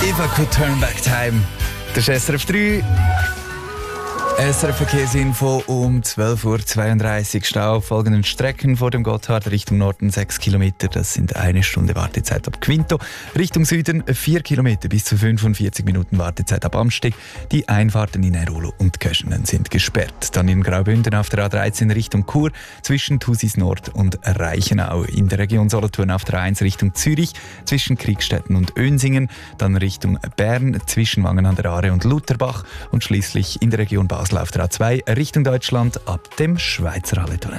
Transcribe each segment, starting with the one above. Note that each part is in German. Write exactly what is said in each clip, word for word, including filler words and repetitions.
If I could turn back time. Das ist S R F drei. S R F Verkehrsinfo um zwölf Uhr zweiunddreißig. Stau auf folgenden Strecken vor dem Gotthard Richtung Norden sechs Kilometer. Das sind eine Stunde Wartezeit ab Quinto. Richtung Süden vier Kilometer bis zu fünfundvierzig Minuten Wartezeit ab Amsteg. Die Einfahrten in Airolo und Köschenen sind gesperrt. Dann in Graubünden auf der A dreizehn Richtung Chur zwischen Thusis Nord und Reichenau. In der Region Solothurn auf der A eins Richtung Zürich zwischen Kriegstetten und Önsingen. Dann Richtung Bern zwischen Wangen an der Aare und Lutherbach. Und schließlich in der Region Basel auf der A zwei Richtung Deutschland ab dem Schweizer Halletunnel.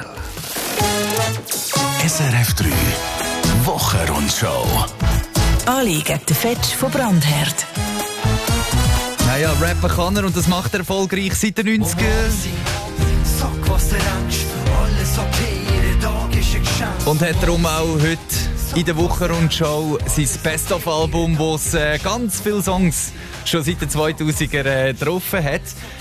S R F drei Wochenrundschau. Anliegen der Fetsch von Brandherd. Naja, rappen kann er und das macht er erfolgreich seit den neunzigern. Sag, was du denkst, alles okay, jeder Tag ist ein Geschenk. Und hat darum auch heute in der Wochenrundschau sein Best-of-Album, wo es äh, ganz viele Songs schon seit den zweitausender äh, drauf hat.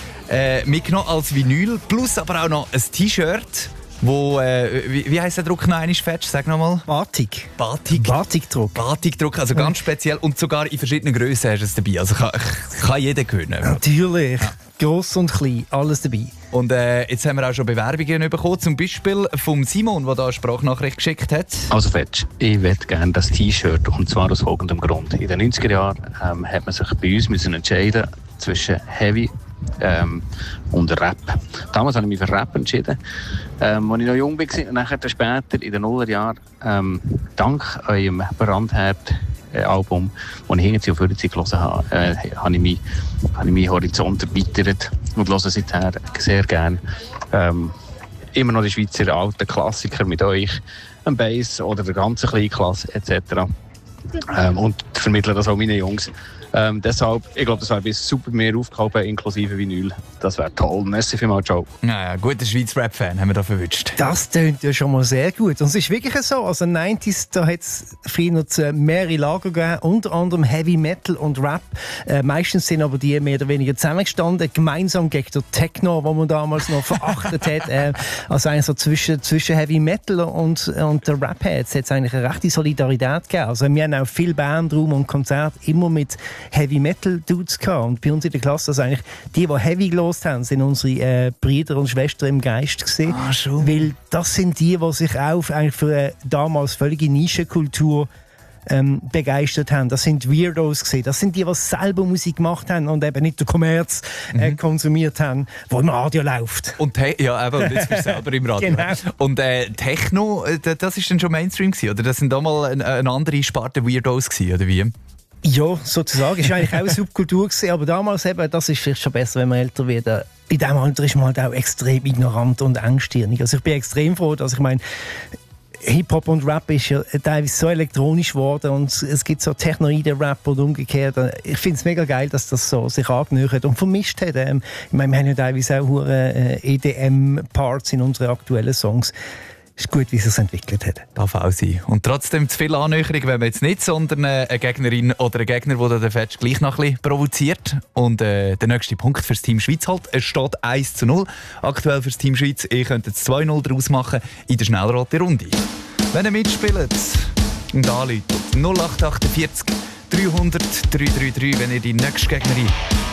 Äh, mitgenommen als Vinyl, plus aber auch noch ein T-Shirt, wo, äh, wie, wie heisst der Druck noch einmal, Fetch? Sag nochmal. Batik. Batik. Batikdruck. Batikdruck, also ganz speziell und sogar in verschiedenen Grössen hast du es dabei, also kann, kann jeder gewinnen. Natürlich, ja. Gross und klein, alles dabei. Und äh, jetzt haben wir auch schon Bewerbungen bekommen, zum Beispiel vom Simon, der da eine Sprachnachricht geschickt hat. Also Fetsch, ich möchte gerne das T-Shirt, und zwar aus folgendem Grund. In den neunziger Jahren ähm, hat man sich bei uns müssen entscheiden zwischen Heavy ähm, und Rap. Damals habe ich mich für Rap entschieden, ähm, als ich noch jung war. Und dann später, in den Nullerjahren, ähm, dank eurem Brandherd-Album, das ich hinterher für die Zeit gelesen habe, äh, habe ich mich, habe ich meinen Horizont erweitert und höre seither sehr gerne ähm, immer noch die Schweizer alten Klassiker mit euch, ein Bass oder der ganzen Kleinklasse et cetera. Ähm, und vermittle das auch meinen Jungs. Ähm, deshalb, ich glaube, das wäre bis super mehr aufgehoben, inklusive Vinyl. Das wäre toll. Merci vielmals, ciao. Naja, guter Schweizer Rap-Fan haben wir da verwünscht. Das tönt ja schon mal sehr gut. Und es ist wirklich so, also neunziger, da hat es früher mehrere Lager gegeben, unter anderem Heavy Metal und Rap. Äh, meistens sind aber die mehr oder weniger zusammengestanden, gemeinsam gegen den Techno, den man damals noch verachtet hat. Äh, also eigentlich so zwischen, zwischen Heavy Metal und, und der Rap hat es eigentlich eine rechte Solidarität gegeben. Also wir haben auch viel Bandraum und Konzerte immer mit Heavy Metal Dudes gehabt. Und bei uns in der Klasse, also eigentlich die, die Heavy gelost haben, sind unsere äh, Brüder und Schwestern im Geist gewesen. Ah, schon. Weil das sind die, die sich auch eigentlich für eine damals völlige Nischenkultur ähm, begeistert haben. Das sind Weirdos gewesen. Das sind die, die selber Musik gemacht haben und eben nicht den Kommerz äh, mhm. konsumiert haben, wo im Radio läuft. Und Te- ja, eben, und jetzt bist du selber im Radio. Genau. Und äh, Techno, äh, das ist dann schon Mainstream gewesen, oder? Das sind da mal eine, eine andere Sparte Weirdos gewesen, oder wie? Ja, sozusagen. Es war eigentlich auch eine Subkultur gewesen, aber damals eben, das ist vielleicht schon besser, wenn man älter wird. In diesem Alter ist man halt auch extrem ignorant und engstirnig. Also ich bin extrem froh, dass ich meine, Hip-Hop und Rap ist ja teilweise so elektronisch geworden und es gibt so technoide Rap und umgekehrt. Ich finde es mega geil, dass das so sich angenähert und vermischt hat. Ich meine, wir haben ja teilweise auch E D M-Parts in unseren aktuellen Songs. Es ist gut, wie es sich entwickelt hat. Darf auch sein. Und trotzdem zu viel Annäherung wenn man jetzt nicht, sondern eine Gegnerin oder ein Gegner, der den Fetch gleich noch ein bisschen provoziert. Und äh, der nächste Punkt für das Team Schweiz halt. Es steht eins zu null. Aktuell für das Team Schweiz. Ihr könnt jetzt zwei null daraus machen in der Schnellrate-Runde. Wenn ihr mitspielt und anruft, null acht acht vier dreihundert dreihundertdreiunddreißig, wenn ihr die nächste Gegnerin